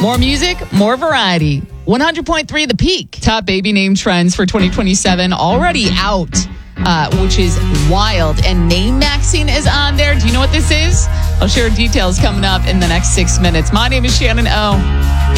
More music, more variety. 100.3 The Peak. Top baby name trends for 2027 already out, which is wild. And name maxing is on there. Do you know what this is? I'll share details coming up in the next 6 minutes. My name is Shannon O.